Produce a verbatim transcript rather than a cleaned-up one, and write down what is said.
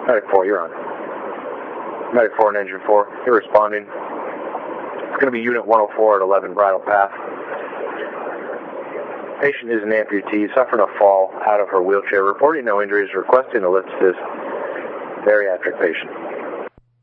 Medic four, you're on. Medic four and Engine four, you're responding. It's going to be Unit one oh four at eleven Bridle Path. Patient is an amputee, suffering a fall out of her wheelchair, reporting no injuries, requesting a lift assist. Bariatric patient.